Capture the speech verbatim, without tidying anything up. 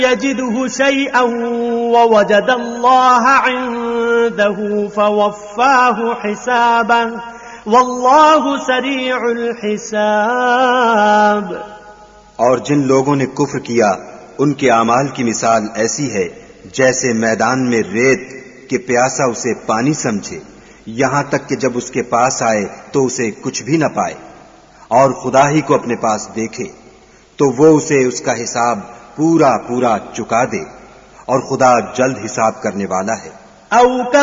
यजिदहु शैअन ववजदल्लाह इंदहु फवफ़्फ़ाहु हिसाबहु वल्लाहु सरीउल हिसाब। और जिन लोगों ने कुफ्र किया उनके आमाल की मिसाल ऐसी है जैसे मैदान में रेत कि प्यासा उसे पानी समझे, यहां तक कि जब उसके पास आए तो उसे कुछ भी न पाए, और खुदा ही को अपने पास देखे तो वो उसे उसका हिसाब पूरा पूरा चुका दे, और खुदा जल्द हिसाब करने वाला है।